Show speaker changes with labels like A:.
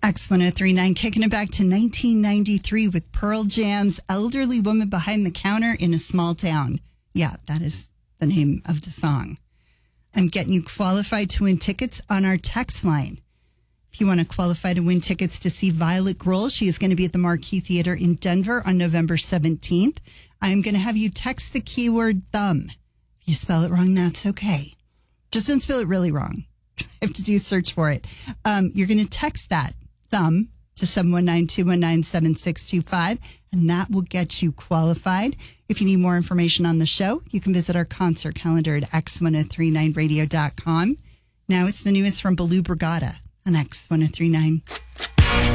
A: X1039, kicking it back to 1993 with Pearl Jam's Elderly Woman Behind the Counter in a Small Town. Yeah, that is the name of the song. I'm getting you qualified to win tickets on our text line. If you want to qualify to win tickets to see Violet Grohl, she is going to be at the Marquee Theater in Denver on November 17th. I'm going to have you text the keyword thumb. If you spell it wrong, that's okay. Just don't spell it really wrong. I have to do a search for it. You're going to text that thumb to 719-219-7625, and that will get you qualified. If you need more information on the show, you can visit our concert calendar at x1039radio.com. Now it's the newest from Baloo Brigada on X1039.